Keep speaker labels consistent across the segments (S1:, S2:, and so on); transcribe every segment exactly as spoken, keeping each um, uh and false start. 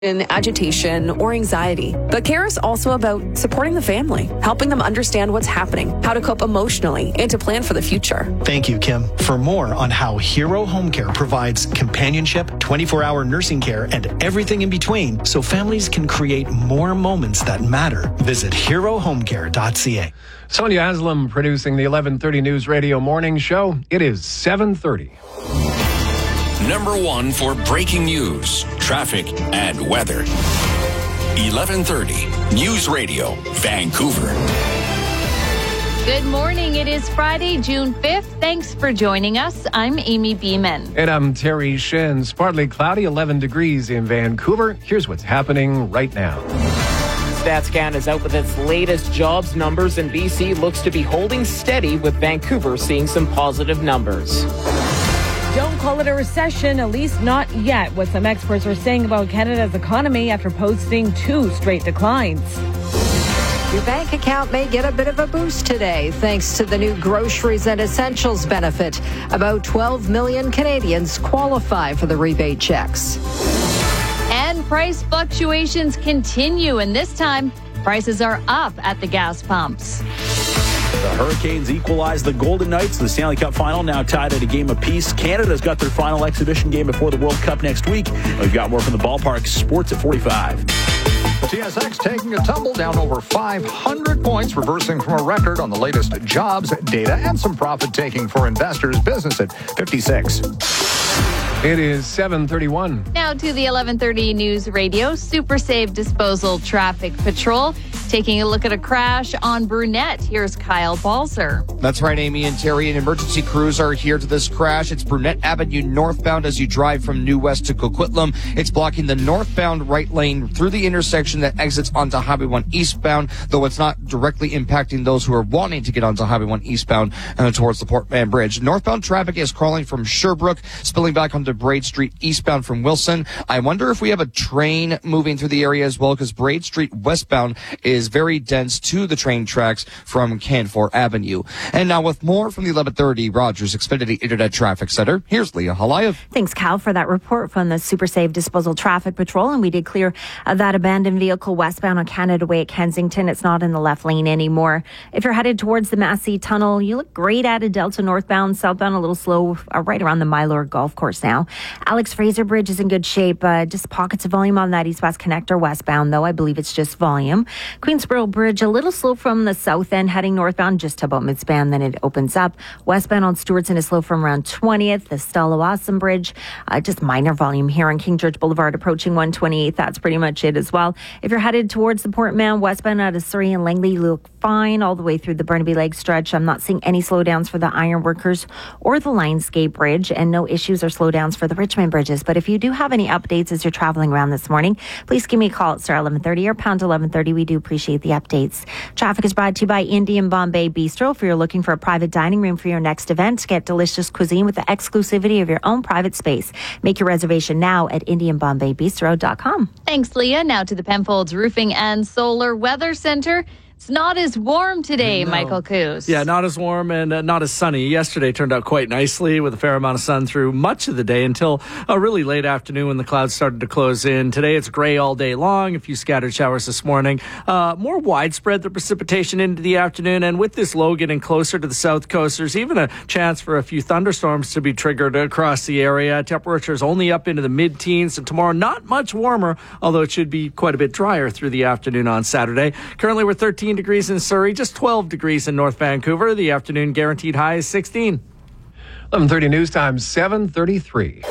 S1: in agitation or anxiety. But care is also about supporting the family, helping them understand what's happening, how to cope emotionally, and to plan for the future.
S2: Thank you, Kim. For more on how Hero Home Care provides companionship, twenty-four hour nursing care, and everything in between so families can create more moments that matter, visit hero home care dot c a.
S3: Sonia Aslam producing the eleven thirty News Radio Morning Show. It is seven thirty.
S4: Number one for breaking news, traffic, and weather. eleven thirty News Radio, Vancouver.
S5: Good morning. It is Friday, June fifth. Thanks for joining us. I'm Amy Beeman.
S3: And I'm Terry Shins. Partly cloudy, eleven degrees in Vancouver. Here's what's happening right now.
S6: Stats Canada is out with its latest jobs numbers, and B C looks to be holding steady, with Vancouver seeing some positive numbers.
S7: Don't call it a recession, at least not yet, what some experts are saying about Canada's economy after posting two straight declines.
S8: Your bank account may get a bit of a boost today thanks to the new Groceries and Essentials benefit. About twelve million Canadians qualify for the rebate checks.
S5: And price fluctuations continue, and this time prices are up at the gas pumps.
S9: The Hurricanes equalized the Golden Knights in the Stanley Cup final, now tied at a game apiece. Canada's got their final exhibition game before the World Cup next week. We've got more from the Ballpark Sports at forty-five.
S10: T S X taking a tumble, down over five hundred points, reversing from a record on the latest jobs data and some profit-taking for investors. Business at fifty-six.
S3: It is seven thirty-one.
S5: Now to the eleven thirty News Radio Super Save Disposal Traffic Patrol. Taking a look at a crash on Brunette. Here's Kyle Balzer.
S11: That's right, Amy and Terry. And emergency crews are here to this crash. It's Brunette Avenue northbound as you drive from New West to Coquitlam. It's blocking the northbound right lane through the intersection that exits onto Highway one eastbound, though it's not directly impacting those who are wanting to get onto Highway one eastbound and towards the Port Mann Bridge. Northbound traffic is crawling from Sherbrooke, spilling back onto Braid Street eastbound from Wilson. I wonder if we have a train moving through the area as well, because Braid Street westbound is very dense to the train tracks from Canfor Avenue. And now with more from the eleven thirty Rogers Xfinity Internet Traffic Center, here's Leah Halayev.
S12: Thanks, Cal, for that report from the Super Save Disposal Traffic Patrol. And we did clear uh, that abandoned vehicle westbound on Canada Way at Kensington. It's not in the left lane anymore. If you're headed towards the Massey Tunnel, you look great at a Delta northbound, southbound a little slow uh, right around the Mylord Golf Course now. Alex Fraser Bridge is in good shape. Uh, just pockets of volume on that east-west connector westbound, though. I believe it's just volume. Queensboro Bridge, a little slow from the south end heading northbound, just about midspan, then it opens up. Westbound on Stewartson is slow from around twentieth. The Stella-Wasson Bridge, uh, just minor volume here on King George Boulevard approaching one twenty-eighth. That's pretty much it as well. If you're headed towards the Port Mann westbound out of Surrey and Langley, you look fine all the way through the Burnaby Lake stretch. I'm not seeing any slowdowns for the Ironworkers or the Lionsgate Bridge, and no issues or slowdowns for the Richmond bridges. But if you do have any updates as you're traveling around this morning, please give me a call at star eleven thirty or pound eleven thirty. We do appreciate the updates. Traffic is brought to you by Indian Bombay Bistro. If you're looking for a private dining room for your next event, get delicious cuisine with the exclusivity of your own private space. Make your reservation now at indian bombay bistro dot com.
S5: Thanks, Leah. Now to the Penfolds Roofing and Solar Weather Center. It's not as warm today, no. Michael Coos.
S13: Yeah, not as warm and uh, not as sunny. Yesterday turned out quite nicely with a fair amount of sun through much of the day until a really late afternoon when the clouds started to close in. Today it's gray all day long, a few scattered showers this morning. Uh, more widespread the precipitation into the afternoon, and with this low getting closer to the south coast, there's even a chance for a few thunderstorms to be triggered across the area. Temperatures only up into the mid-teens, and tomorrow not much warmer, although it should be quite a bit drier through the afternoon on Saturday. Currently we're thirteen degrees in Surrey, just twelve degrees in North Vancouver. The afternoon guaranteed high is sixteen.
S3: eleven thirty News Time, seven thirty-three.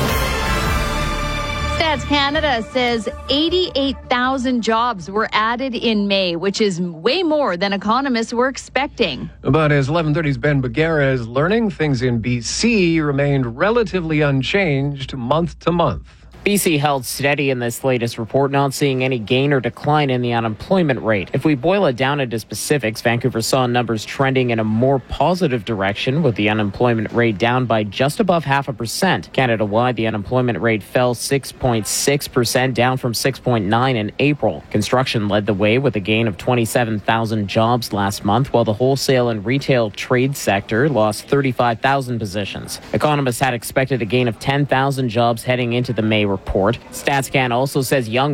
S5: Stats Canada says eighty-eight thousand jobs were added in May, which is way more than economists were expecting.
S3: But as eleven thirty's Ben Bagera is learning, things in B C remained relatively unchanged month to month.
S6: B C held steady in this latest report, not seeing any gain or decline in the unemployment rate. If we boil it down into specifics, Vancouver saw numbers trending in a more positive direction, with the unemployment rate down by just above half a percent. Canada-wide, the unemployment rate fell six point six percent, down from six point nine in April. Construction led the way with a gain of twenty-seven thousand jobs last month, while the wholesale and retail trade sector lost thirty-five thousand positions. Economists had expected a gain of ten thousand jobs heading into the May report. report. StatsCan also says young